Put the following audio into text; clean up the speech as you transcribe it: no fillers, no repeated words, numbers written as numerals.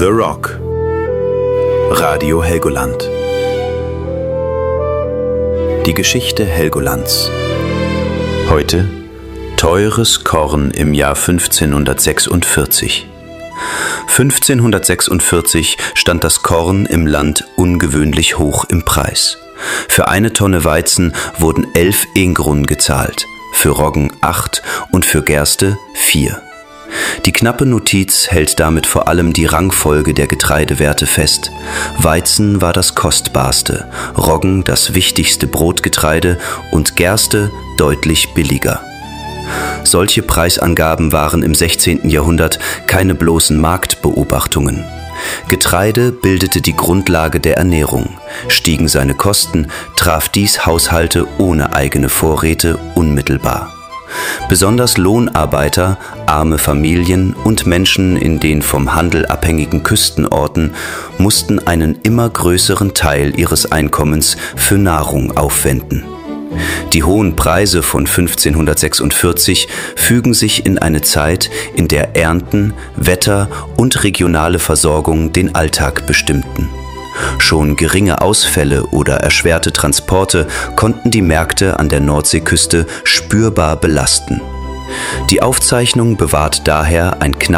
The Rock. Radio Helgoland. Die Geschichte Helgolands. Heute teures Korn im Jahr 1546. 1546 stand das Korn im Land ungewöhnlich hoch im Preis. Für 1 Tonne Weizen wurden 11 Engrun gezahlt, für Roggen 8 und für Gerste 4. Die knappe Notiz hält damit vor allem die Rangfolge der Getreidewerte fest. Weizen war das kostbarste, Roggen das wichtigste Brotgetreide und Gerste deutlich billiger. Solche Preisangaben waren im 16. Jahrhundert keine bloßen Marktbeobachtungen. Getreide bildete die Grundlage der Ernährung. Stiegen seine Kosten, traf dies Haushalte ohne eigene Vorräte unmittelbar. Besonders Lohnarbeiter, arme Familien und Menschen in den vom Handel abhängigen Küstenorten mussten einen immer größeren Teil ihres Einkommens für Nahrung aufwenden. Die hohen Preise von 1546 fügen sich in eine Zeit, in der Ernten, Wetter und regionale Versorgung den Alltag bestimmten. Schon geringe Ausfälle oder erschwerte Transporte konnten die Märkte an der Nordseeküste spürbar belasten. Die Aufzeichnung bewahrt daher ein knappes